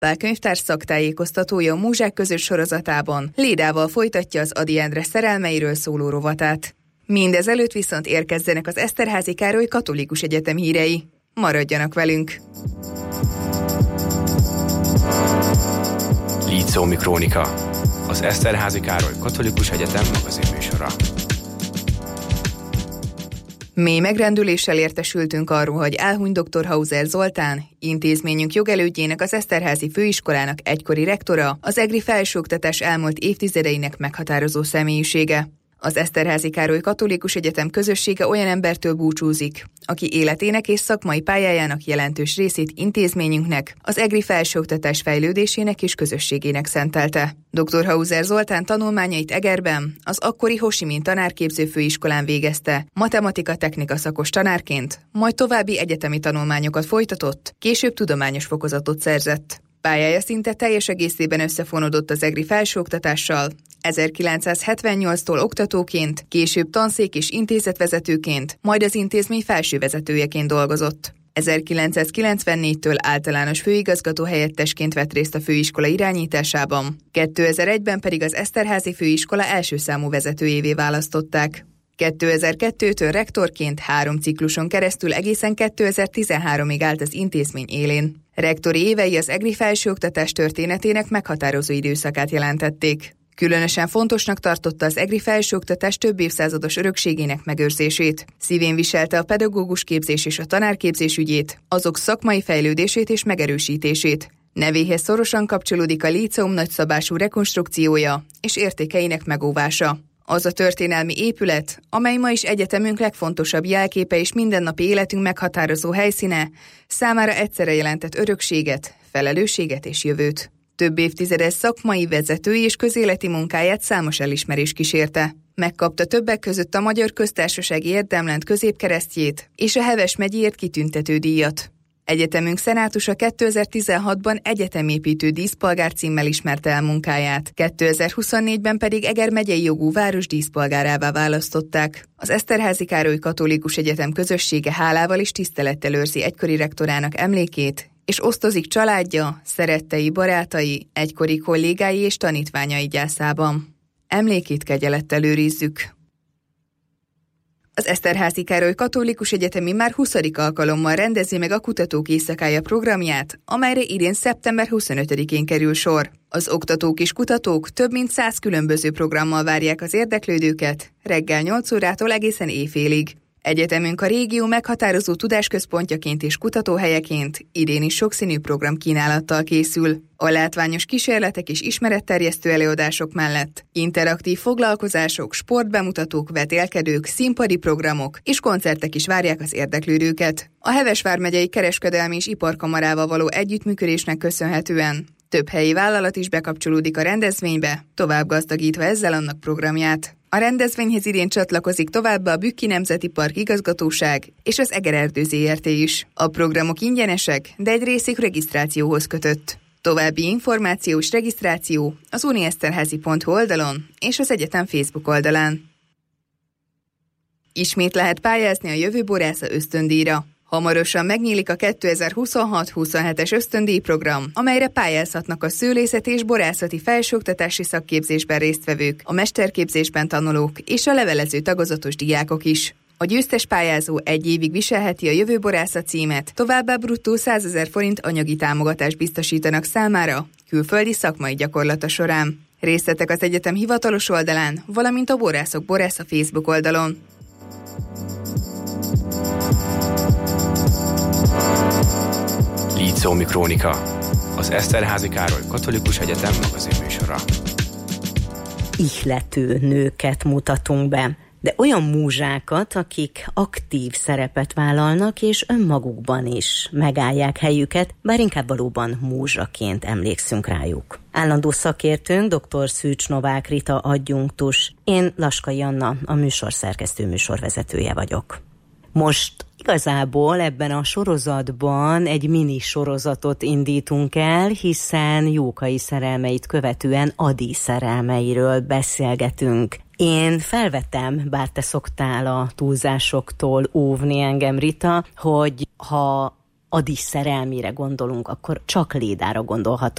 Pál könyvtárs szaktájékoztatója a Múzsák közös sorozatában Lédával folytatja az Ady Endre szerelmeiről szóló rovatát. Mindezelőtt viszont érkezzenek az Eszterházy Károly Katolikus Egyetem hírei. Maradjanak velünk! Lícómi Krónika, az Eszterházy Károly Katolikus Egyetem magazinműsora. Mély megrendüléssel értesültünk arról, hogy elhunyt dr. Hauser Zoltán, intézményünk jogelődjének, az Eszterházy Főiskolának egykori rektora, az egri felsőoktatás elmúlt évtizedeinek meghatározó személyisége. Az Eszterházy Károly Katolikus Egyetem közössége olyan embertől búcsúzik, aki életének és szakmai pályájának jelentős részét intézményünknek, az egri felsőoktatás fejlődésének és közösségének szentelte. Dr. Hauser Zoltán tanulmányait Egerben, az akkori Ho Chi Minh tanárképző főiskolán végezte, matematika-technika szakos tanárként, majd további egyetemi tanulmányokat folytatott, később tudományos fokozatot szerzett. Pályája szinte teljes egészében összefonódott az egri felsőoktatással, 1978-tól oktatóként, később tanszék és intézetvezetőként, majd az intézmény felsővezetőjeként dolgozott. 1994-től általános főigazgató helyettesként vett részt a főiskola irányításában, 2001-ben pedig az Eszterházy Főiskola első számú vezetőjévé választották. 2002-től rektorként 3 cikluson keresztül egészen 2013-ig állt az intézmény élén. Rektori évei az egri felsőoktatás történetének meghatározó időszakát jelentették. Különösen fontosnak tartotta az egri felsőoktatás több évszázados örökségének megőrzését. Szívén viselte a pedagógus képzés és a tanárképzés ügyét, azok szakmai fejlődését és megerősítését. Nevéhez szorosan kapcsolódik a líceum nagyszabású rekonstrukciója és értékeinek megóvása. Az a történelmi épület, amely ma is egyetemünk legfontosabb jelképe és mindennapi életünk meghatározó helyszíne, számára egyszerre jelentett örökséget, felelősséget és jövőt. Több évtizedes szakmai, vezetői és közéleti munkáját számos elismerés kísérte. Megkapta többek között a Magyar Köztársasági Érdemlend középkeresztjét és a Heves megyéért kitüntető díjat. Egyetemünk szenátusa 2016-ban egyetemépítő díszpolgár címmel ismerte el munkáját, 2024-ben pedig Eger megyei jogú város díszpolgárává választották. Az Eszterházy Károly Katolikus Egyetem közössége hálával és tisztelettel őrzi egykori rektorának emlékét, és osztozik családja, szerettei, barátai, egykori kollégái és tanítványai gyászában. Emlékét kegyelettel őrizzük. Az Eszterházy Károly Katolikus Egyetemi már 20. alkalommal rendezi meg a Kutatók Éjszakája programját, amelyre idén szeptember 25-én kerül sor. Az oktatók és kutatók több mint 100 különböző programmal várják az érdeklődőket, reggel 8 órától egészen éjfélig. Egyetemünk a régió meghatározó tudásközpontjaként és kutatóhelyeként idén is sokszínű programkínálattal készül. A látványos kísérletek és ismeretterjesztő előadások mellett interaktív foglalkozások, sportbemutatók, vetélkedők, színpadi programok és koncertek is várják az érdeklődőket. A Heves vármegyei kereskedelmi és iparkamarával való együttműködésnek köszönhetően több helyi vállalat is bekapcsolódik a rendezvénybe, tovább gazdagítva ezzel annak programját. A rendezvényhez idén csatlakozik továbbá a Bükki Nemzeti Park igazgatóság és az Eger Erdő Zrt. Is. A programok ingyenesek, de egy részük regisztrációhoz kötött. További információs regisztráció az unieszterházy.hu oldalon és az egyetem Facebook oldalán. Ismét lehet pályázni a Jövő Borásza ösztöndíjra. Hamarosan megnyílik a 2026-27-es ösztöndíjprogram, amelyre pályázhatnak a szőlészeti és borászati felsőoktatási szakképzésben résztvevők, a mesterképzésben tanulók és a levelező tagozatos diákok is. A győztes pályázó 1 évig viselheti a Jövő Borásza címet, továbbá bruttó 100 000 forint anyagi támogatást biztosítanak számára külföldi szakmai gyakorlata során. Részletek az egyetem hivatalos oldalán, valamint a Borászok Borásza Facebook oldalon. Lícómi Krónika, az Eszterházy Károly Katolikus Egyetem magazinműsora. Ihlető nőket mutatunk be, de olyan múzsákat, akik aktív szerepet vállalnak, és önmagukban is megállják helyüket, bár inkább valóban múzsaként emlékszünk rájuk. Állandó szakértőnk dr. Szűcs Novák Rita adjunktus, én Laskai Anna, a műsorszerkesztő műsorvezetője vagyok. Most igazából ebben a sorozatban egy mini sorozatot indítunk el, hiszen Jókai szerelmeit követően Ady szerelmeiről beszélgetünk. Én felvetem, bár te szoktál a túlzásoktól óvni engem, Rita, hogy ha Adis szerelmére gondolunk, akkor csak Lédára gondolhatunk.